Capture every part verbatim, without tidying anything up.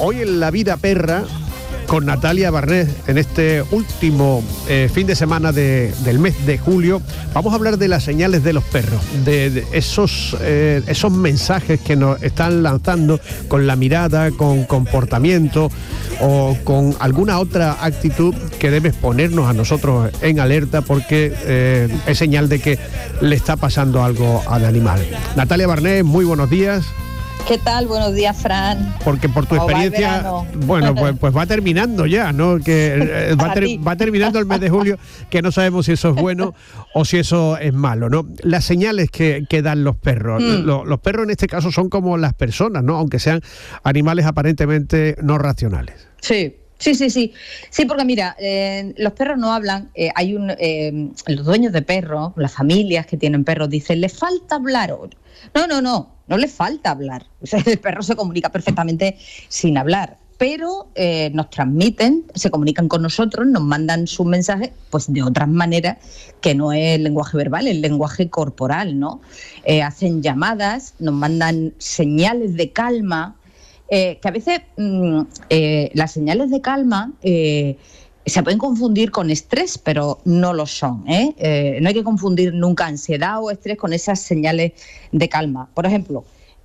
Hoy en La Vida Perra, con Natalia Barnet, en este último eh, fin de semana de, del mes de julio, vamos a hablar de las señales de los perros, de, de esos, eh, esos mensajes que nos están lanzando con la mirada, con comportamiento o con alguna otra actitud que debe ponernos a nosotros en alerta porque eh, es señal de que le está pasando algo al animal. Natalia Barnet, muy buenos días. ¿Qué tal? Buenos días, Fran. Porque por tu experiencia, bueno, pues, pues va terminando ya, ¿no? Que eh, va, ter, va terminando el mes de julio, que no sabemos si eso es bueno o si eso es malo, ¿no? Las señales que, que dan los perros. Mm. Los, los perros en este caso son como las personas, ¿no? Aunque sean animales aparentemente no racionales. Sí. Sí, sí, sí. Sí, porque mira, eh, los perros no hablan. Eh, hay un, eh, los dueños de perros, las familias que tienen perros, dicen, les falta hablar. No, no, no, no les falta hablar. O sea, el perro se comunica perfectamente sin hablar, pero eh, nos transmiten, se comunican con nosotros, nos mandan sus mensajes, pues de otras maneras que no es el lenguaje verbal, el lenguaje corporal, ¿no? Eh, hacen llamadas, nos mandan señales de calma. Eh, que a veces mmm, eh, las señales de calma eh, se pueden confundir con estrés, pero no lo son, ¿eh? Eh, no hay que confundir nunca ansiedad o estrés con esas señales de calma. Por ejemplo,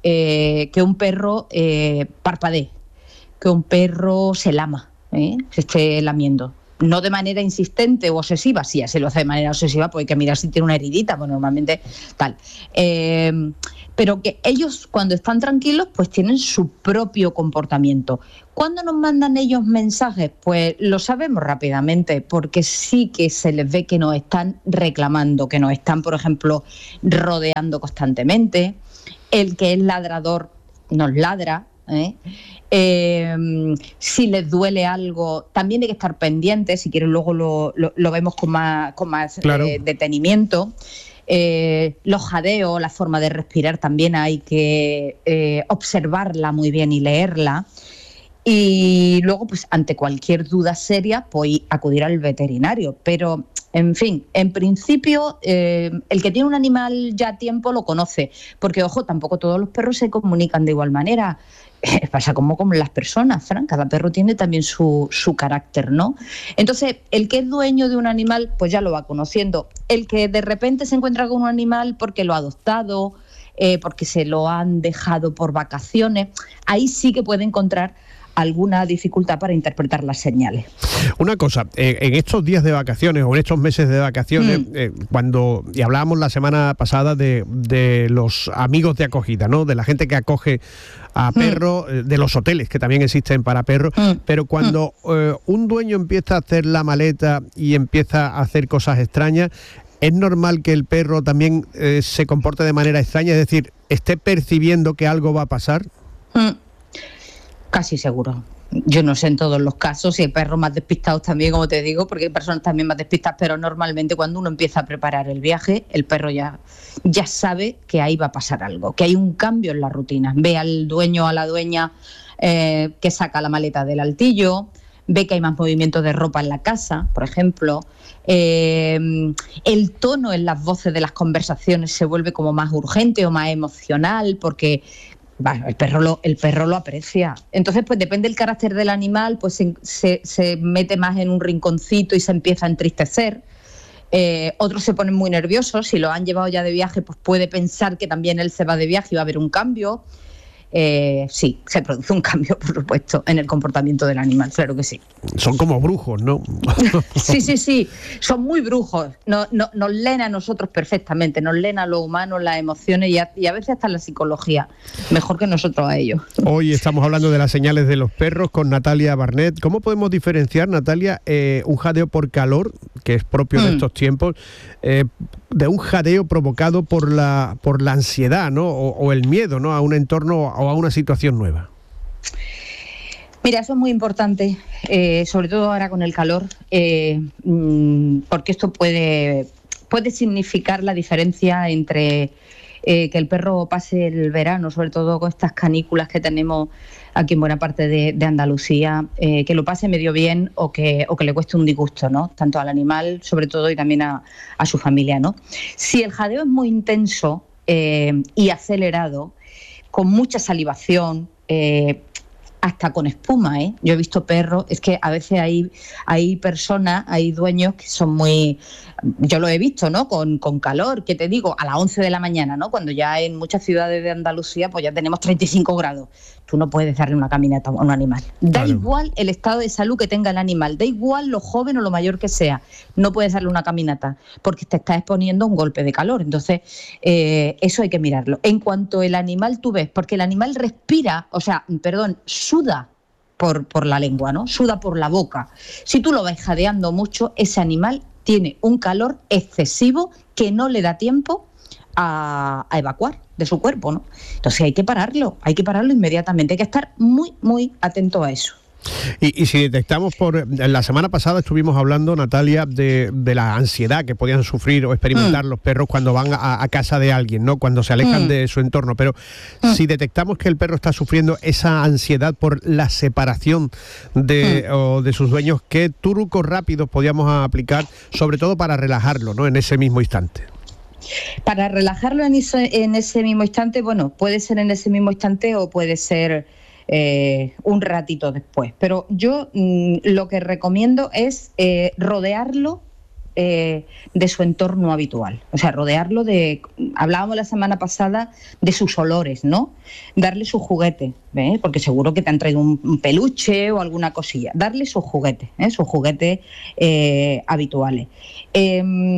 eh, que un perro eh, parpadee, que un perro se lama, ¿eh? se esté lamiendo. No de manera insistente o obsesiva, si ya se lo hace de manera obsesiva, pues hay que mirar si tiene una heridita, pues normalmente tal. Eh, pero que ellos cuando están tranquilos pues tienen su propio comportamiento. ¿Cuándo nos mandan ellos mensajes? Pues lo sabemos rápidamente, porque sí que se les ve que nos están reclamando, que nos están, por ejemplo, rodeando constantemente. El que es ladrador nos ladra, ¿eh? Eh, si les duele algo, también hay que estar pendientes, si quieren luego lo, lo, lo vemos con más, con más claro. eh, detenimiento. Eh, los jadeos, la forma de respirar también hay que eh, observarla muy bien y leerla. Y luego, pues ante cualquier duda seria, pues acudir al veterinario. Pero, en fin, en principio, eh, el que tiene un animal ya a tiempo lo conoce. Porque, ojo, tampoco todos los perros se comunican de igual manera. Eh, pasa como con las personas, Fran. Cada perro tiene también su, su carácter, ¿no? Entonces, el que es dueño de un animal, pues ya lo va conociendo. El que de repente se encuentra con un animal porque lo ha adoptado, eh, porque se lo han dejado por vacaciones, ahí sí que puede encontrar alguna dificultad para interpretar las señales. Una cosa, eh, en estos días de vacaciones o en estos meses de vacaciones, mm. eh, cuando, y hablábamos la semana pasada de, de los amigos de acogida, ¿no? De la gente que acoge a perros, mm. de los hoteles que también existen para perros, mm. pero cuando mm. eh, un dueño empieza a hacer la maleta y empieza a hacer cosas extrañas, ¿es normal que el perro también eh, se comporte de manera extraña? Es decir, ¿esté percibiendo que algo va a pasar? Mm. Casi seguro. Yo no sé en todos los casos, si hay perros más despistados también, como te digo, porque hay personas también más despistadas, pero normalmente cuando uno empieza a preparar el viaje, el perro ya, ya sabe que ahí va a pasar algo, que hay un cambio en la rutina. Ve al dueño o a la dueña eh, que saca la maleta del altillo, ve que hay más movimiento de ropa en la casa, por ejemplo. Eh, el tono en las voces de las conversaciones se vuelve como más urgente o más emocional, porque bueno, el perro lo, el perro lo aprecia. Entonces, pues depende del carácter del animal, pues se, se, se mete más en un rinconcito y se empieza a entristecer. Eh, otros se ponen muy nerviosos. Si lo han llevado ya de viaje, pues puede pensar que también él se va de viaje y va a haber un cambio. Eh, sí, se produce un cambio, por supuesto, en el comportamiento del animal, claro que sí. Son como brujos, ¿no? Sí, sí, sí, son muy brujos. No, no, nos leen a nosotros perfectamente, nos leen a los humanos, las emociones y a, y a veces hasta la psicología, mejor que nosotros a ellos. Hoy estamos hablando de las señales de los perros con Natalia Barnet. ¿Cómo podemos diferenciar, Natalia, eh, un jadeo por calor, que es propio mm. de estos tiempos, eh, de un jadeo provocado por la, por la ansiedad, ¿no? O, o el miedo, ¿no? A un entorno o a una situación nueva. Mira, eso es muy importante, eh, sobre todo ahora con el calor, eh, porque esto puede, puede significar la diferencia entre eh, que el perro pase el verano, sobre todo con estas canículas que tenemos aquí en buena parte de, de Andalucía, eh, que lo pase medio bien o que, o que le cueste un disgusto, ¿no? Tanto al animal, sobre todo, y también a, a su familia, ¿no? Si el jadeo es muy intenso eh, y acelerado, con mucha salivación, eh, hasta con espuma, ¿eh? Yo he visto perros, es que a veces hay, hay personas, hay dueños que son muy... Yo lo he visto, ¿no? Con, con calor, que te digo, a las once de la mañana, ¿no? Cuando ya en muchas ciudades de Andalucía pues ya tenemos treinta y cinco grados. Tú no puedes darle una caminata a un animal. Da claro. igual el estado de salud que tenga el animal, da igual lo joven o lo mayor que sea, no puedes darle una caminata porque te estás exponiendo a un golpe de calor. Entonces, eh, eso hay que mirarlo. En cuanto el animal tú ves, porque el animal respira, o sea, perdón, suda por, por la lengua, ¿no? Suda por la boca. Si tú lo vas jadeando mucho, ese animal tiene un calor excesivo que no le da tiempo a, a evacuar de su cuerpo, ¿no? Entonces hay que pararlo, hay que pararlo inmediatamente, hay que estar muy, muy atento a eso. Y, y si detectamos por... La semana pasada estuvimos hablando, Natalia, de, de la ansiedad que podían sufrir o experimentar mm. los perros cuando van a, a casa de alguien, ¿no? Cuando se alejan mm. de su entorno. Pero mm. si detectamos que el perro está sufriendo esa ansiedad por la separación de, mm. o de sus dueños, ¿qué trucos rápidos podíamos aplicar, sobre todo para relajarlo, ¿no? En ese mismo instante. Para relajarlo en ese, en ese mismo instante, bueno, puede ser en ese mismo instante o puede ser... Eh, un ratito después, pero yo mmm, lo que recomiendo es eh, rodearlo eh, de su entorno habitual, o sea, rodearlo de, hablábamos la semana pasada de sus olores, ¿no? Darle su juguete, ¿ves? Porque seguro que te han traído un, un peluche o alguna cosilla, darle sus juguetes, ¿eh? sus juguetes eh, habituales, eh,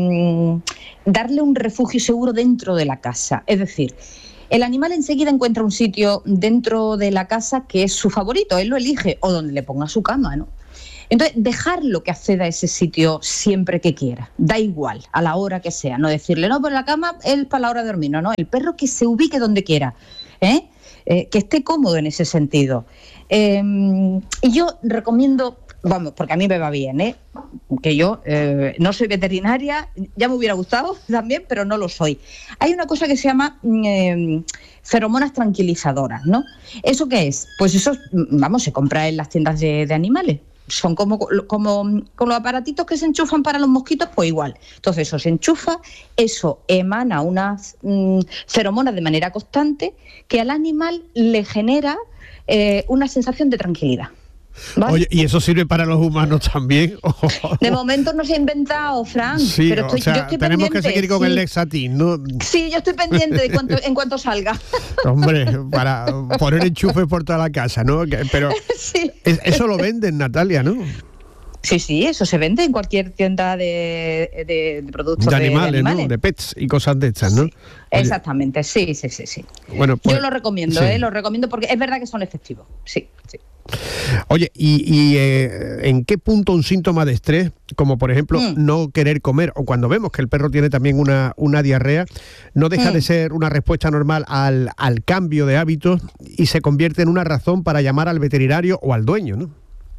darle un refugio seguro dentro de la casa, es decir, el animal enseguida encuentra un sitio dentro de la casa que es su favorito, él lo elige, o donde le ponga su cama, ¿no? Entonces, dejarlo que acceda a ese sitio siempre que quiera, da igual, a la hora que sea, no decirle, no, por la cama es para la hora de dormir, no, no, el perro que se ubique donde quiera, ¿eh? Eh, que esté cómodo en ese sentido. Eh, y yo recomiendo... Vamos, porque a mí me va bien, ¿eh? Que yo eh, no soy veterinaria, ya me hubiera gustado también, pero no lo soy. Hay una cosa que se llama eh, feromonas tranquilizadoras, ¿no? ¿Eso qué es? Pues eso, vamos, se compra en las tiendas de, de animales. Son como, como con los aparatitos que se enchufan para los mosquitos, pues igual. Entonces eso se enchufa, eso emana unas mm, feromonas de manera constante que al animal le genera eh, una sensación de tranquilidad. ¿Vale? Oye, ¿y eso sirve para los humanos también? De momento no se ha inventado, Fran. Sí, pero estoy, o sea, yo estoy tenemos pendiente, que seguir con sí. el Lexatin, ¿no? Sí, yo estoy pendiente de cuanto, en cuanto salga. Hombre, para poner enchufes por toda la casa, ¿no? Pero sí. es, eso lo venden, Natalia, ¿no? Sí, sí, eso se vende en cualquier tienda de, de, de productos de animales, de, de animales, ¿no? De pets y cosas de estas, ¿no? Sí, exactamente, sí, sí, sí, sí. Bueno, pues, yo lo recomiendo, sí. ¿eh? Lo recomiendo porque es verdad que son efectivos, sí, sí. Oye, ¿y, y eh, en qué punto un síntoma de estrés, como por ejemplo mm. no querer comer, o cuando vemos que el perro tiene también una, una diarrea, no deja mm. de ser una respuesta normal al, al cambio de hábitos y se convierte en una razón para llamar al veterinario o al dueño, ¿no?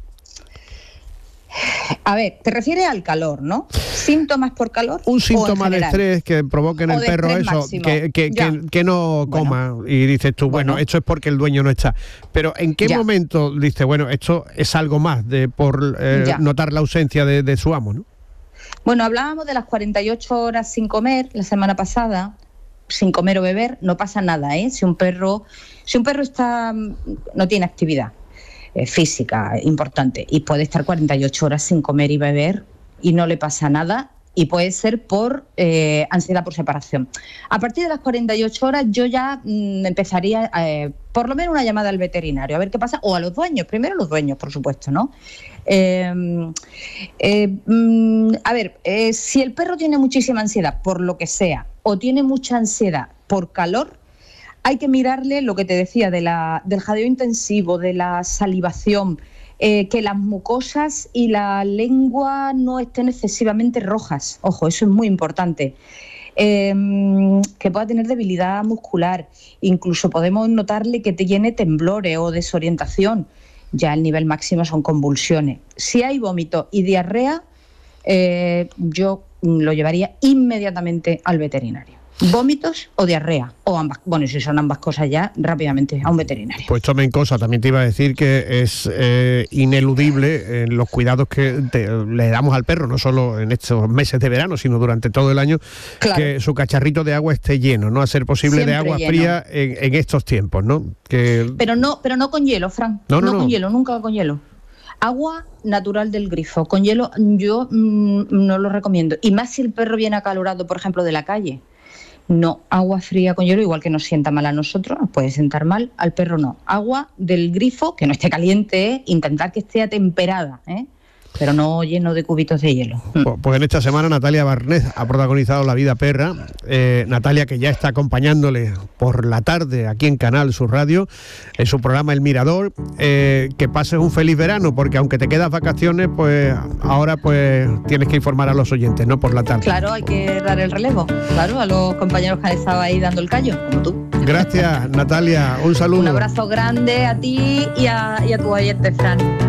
A ver, te refieres al calor, ¿no? ¿Síntomas por calor? Un síntoma de estrés que provoque en el perro eso, que, que, que, que no coma. Bueno. Y dices tú, bueno, bueno, esto es porque el dueño no está. Pero ¿en qué ya. momento dices, bueno, esto es algo más de por eh, notar la ausencia de, de su amo, ¿no? Bueno, hablábamos de las cuarenta y ocho horas sin comer la semana pasada, sin comer o beber, no pasa nada, ¿eh? Si un perro, si un perro está, no tiene actividad física importante y puede estar cuarenta y ocho horas sin comer y beber y no le pasa nada, y puede ser por eh, ansiedad por separación. A partir de las cuarenta y ocho horas yo ya mmm, empezaría eh, por lo menos una llamada al veterinario a ver qué pasa, o a los dueños, primero los dueños, por supuesto, ¿no? Eh, eh, mmm, a ver, eh, si el perro tiene muchísima ansiedad por lo que sea, o tiene mucha ansiedad por calor, hay que mirarle lo que te decía de la, del jadeo intensivo, de la salivación, eh, que las mucosas y la lengua no estén excesivamente rojas. Ojo, eso es muy importante. Eh, que pueda tener debilidad muscular. Incluso podemos notarle que te llene temblores o desorientación. Ya el nivel máximo son convulsiones. Si hay vómito y diarrea, eh, yo lo llevaría inmediatamente al veterinario. vómitos o diarrea, o ambas. Bueno, si son ambas cosas ya, rápidamente a un veterinario. Pues tomen cosa, también te iba a decir que es eh, ineludible en los cuidados que te, le damos al perro, no solo en estos meses de verano, sino durante todo el año, claro, que su cacharrito de agua esté lleno, ¿no? A ser posible siempre de agua lleno. Fría en, en estos tiempos, ¿no? Que... Pero no, pero no con hielo, Fran. No, no, no, no con hielo, nunca con hielo. Agua natural del grifo. Con hielo yo mmm, no lo recomiendo. Y más si el perro viene acalorado, por ejemplo, de la calle. No, agua fría con hielo, igual que nos sienta mal a nosotros, nos puede sentar mal, al perro no. Agua del grifo, que no esté caliente, ¿eh? Intentar que esté atemperada, ¿eh? Pero no lleno de cubitos de hielo. Pues, pues en esta semana Natalia Barnés ha protagonizado La Vida Perra. Eh, Natalia, que ya está acompañándole por la tarde aquí en Canal Sur Radio, en su programa El Mirador. Eh, que pases un feliz verano, porque aunque te quedas vacaciones, pues ahora pues tienes que informar a los oyentes, ¿no? Por la tarde. Claro, hay que dar el relevo, claro, a los compañeros que han estado ahí dando el callo, como tú. Gracias, Natalia. Un saludo. Un abrazo grande a ti y a, y a tu oyente, Fran.